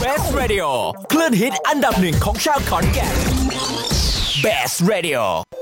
Best Radio คลื่นฮิตอันดับหนึ่งของชาวขอนแก่น Best Radio